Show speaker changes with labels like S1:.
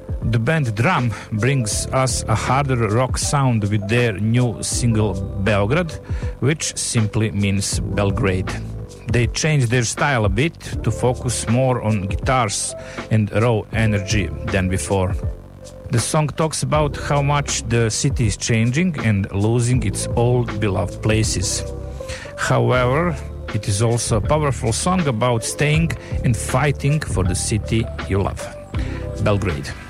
S1: The band Drum brings us a harder rock sound with their new single Beograd, which simply means Belgrade. They changed their style a bit to focus more on guitars and raw energy than before. The song talks about how much the city is changing and losing its old beloved places. However, it is also a powerful song about staying and fighting for the city you love. Belgrade.